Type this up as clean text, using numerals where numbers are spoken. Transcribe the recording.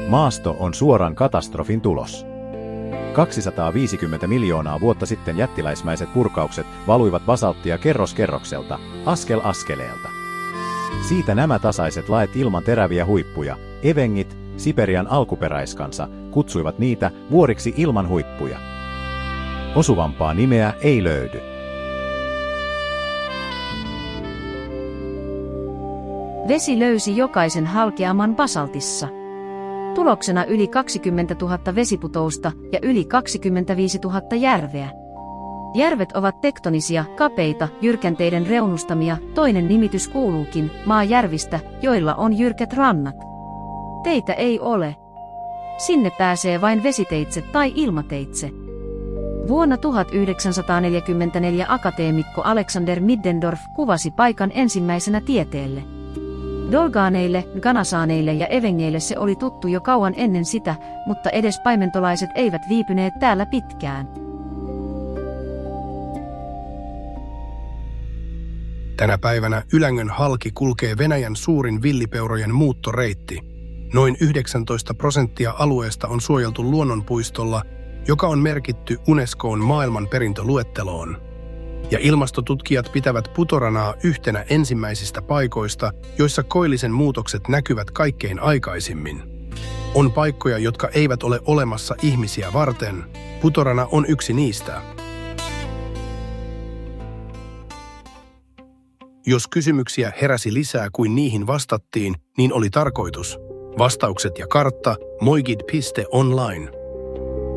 Maasto on suoran katastrofin tulos. 250 miljoonaa vuotta sitten jättiläismäiset purkaukset valuivat basalttia kerros kerrokselta, askel askeleelta. Siitä nämä tasaiset laet ilman teräviä huippuja, evengit, Siperian alkuperäiskansa, kutsuivat niitä vuoriksi ilman huippuja. Osuvampaa nimeä ei löydy. Vesi löysi jokaisen halkeaman basaltissa. Tuloksena yli 20 000 vesiputousta ja yli 25 000 järveä. Järvet ovat tektonisia, kapeita, jyrkänteiden reunustamia, toinen nimitys kuuluukin maajärvistä, joilla on jyrkät rannat. Teitä ei ole. Sinne pääsee vain vesiteitse tai ilmateitse. Vuonna 1944 akateemikko Alexander Middendorf kuvasi paikan ensimmäisenä tieteelle. Dolgaaneille, ganasaaneille ja evengeille se oli tuttu jo kauan ennen sitä, mutta edes paimentolaiset eivät viipyneet täällä pitkään. Tänä päivänä Ylängön halki kulkee Venäjän suurin villipeurojen muuttoreitti. Noin 19% alueesta on suojeltu luonnonpuistolla, joka on merkitty Unesco:n maailmanperintöluetteloon. Ja ilmastotutkijat pitävät Putoranaa yhtenä ensimmäisistä paikoista, joissa koillisen muutokset näkyvät kaikkein aikaisimmin. On paikkoja, jotka eivät ole olemassa ihmisiä varten. Putorana on yksi niistä. Jos kysymyksiä heräsi lisää kuin niihin vastattiin, niin oli tarkoitus. Vastaukset ja kartta moigid.online.